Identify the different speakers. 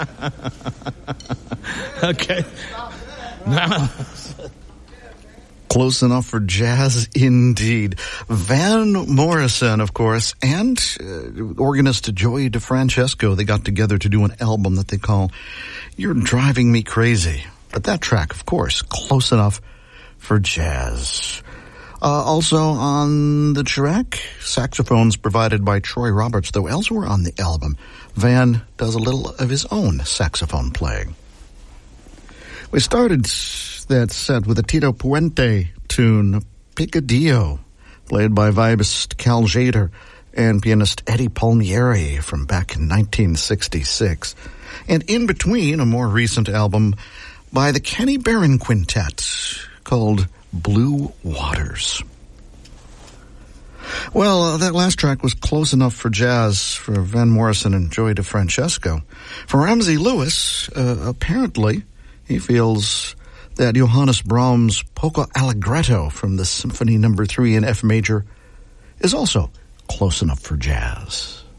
Speaker 1: Okay. No.
Speaker 2: Close enough for jazz, indeed. Van Morrison, of course, and organist Joey DeFrancesco, they got together to do an album that they call You're Driving Me Crazy. But that track, of course, close enough for jazz. Also on the track, saxophones provided by Troy Roberts, though elsewhere on the album, Van does a little of his own saxophone playing. We started that set with a Tito Puente tune, Picadillo, played by vibist Cal Jader and pianist Eddie Palmieri from back in 1966. And in between, a more recent album by the Kenny Barron Quintet called Blue Waters. Well, that last track was close enough for jazz for Van Morrison and Joey DeFrancesco. For Ramsey Lewis, apparently, he feels that Johannes Brahms' Polka Allegretto from the Symphony No. 3 in F major is also close enough for jazz.